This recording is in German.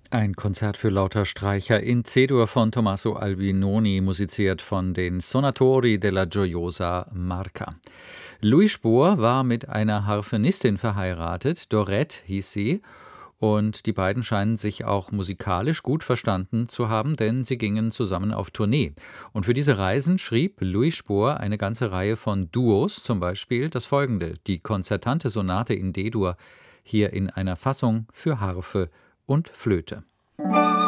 Ein Konzert für lauter Streicher in C-Dur von Tommaso Albinoni, musiziert von den Sonatori della Gioiosa Marca. Louis Spohr war mit einer Harfenistin verheiratet, Dorette hieß sie, und die beiden scheinen sich auch musikalisch gut verstanden zu haben, denn sie gingen zusammen auf Tournee. Und für diese Reisen schrieb Louis Spohr eine ganze Reihe von Duos, zum Beispiel das folgende, die konzertante Sonate in D-Dur, hier in einer Fassung für Harfe und Flöte.